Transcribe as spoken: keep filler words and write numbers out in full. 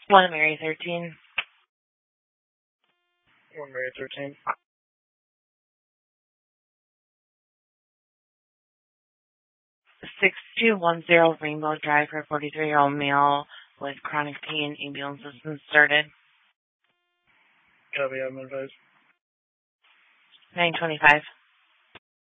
One Mary thirteen. One Mary thirteen. Six two one zero Rainbow Drive for forty-three year old male with chronic pain. Ambulance system started. Copy, I'm advised. Nine twenty five.